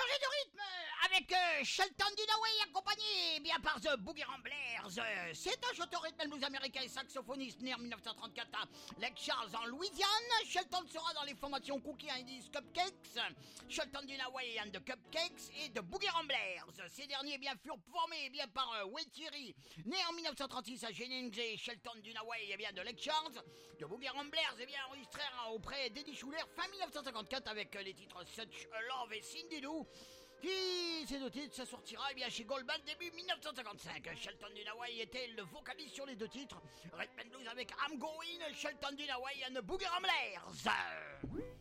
changer de rythme avec Shelton Dinaway accompagné bien par The Boogie Ramblers. C'est un chanteur rythme and blues américain et saxophoniste né en 1934 à Lake Charles en Louisiane. Shelton sera dans les formations Cookie and Indies Cupcakes, Shelton Dinaway and the Cupcakes et The Boogie Ramblers. Ces derniers furent formés par Wade Thierry, né en 1936 à Jennings, et Shelton Dinaway de Lake Charles. The Boogie Ramblers enregistrèrent auprès d'Eddie Schuller fin 1954 avec les titres Such a Love et Cindy Lou. Qui, ces deux titres, ça sortira chez Goldman début 1955. Shelton Dinaway était le vocaliste sur les deux titres. Rhythm and Blues avec I'm Going, Shelton Dinaway and the Boogie Ramblers.